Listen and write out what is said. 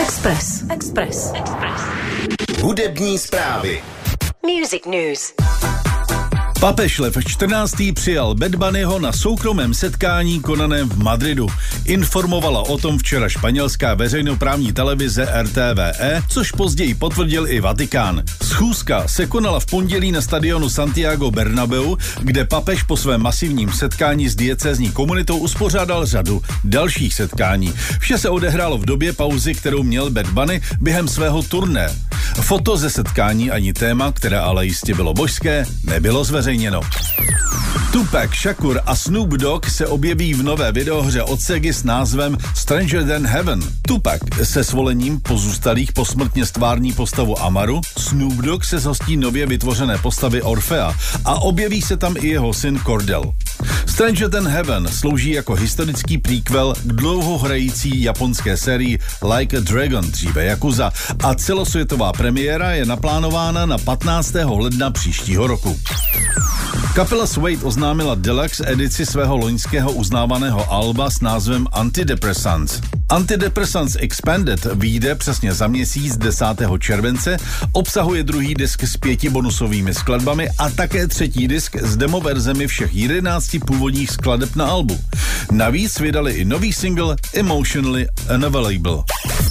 Express. Hudební zprávy. Music News. Papež Lev XIV. Přijal Bad Bunnyho na soukromém setkání konaném v Madridu. Informovala o tom včera španělská veřejnoprávní televize RTVE, což později potvrdil i Vatikán. Schůzka se konala v pondělí na stadionu Santiago Bernabéu, kde papež po svém masivním setkání s diecézní komunitou uspořádal řadu dalších setkání. Vše se odehrálo v době pauzy, kterou měl Bad Bunny během svého turné. Foto ze setkání ani téma, které ale jistě bylo božské, nebylo zveřejněno. Tupac Shakur a Snoop Dogg se objeví v nové videohře od Segy s názvem Stranger Than Heaven. Tupac se svolením pozůstalých posmrtně stvární postavu Amaru, Snoop Dogg se zhostí nově vytvořené postavy Orfea a objeví se tam i jeho syn Cordell. Stranger Than Heaven slouží jako historický prequel k dlouhohrající japonské sérii Like a Dragon, dříve Yakuza, a celosvětová premiéra je naplánována na 15. ledna příštího roku. Kapela Suede oznámila deluxe edici svého loňského uznávaného alba s názvem Antidepressants. Antidepressants Expanded vyjde přesně za měsíc 10. července, obsahuje druhý disk s 5 bonusovými skladbami a také třetí disk s demoverzemi všech 11 původních skladeb na albu. Navíc vydali i nový single Emotionally Unavailable.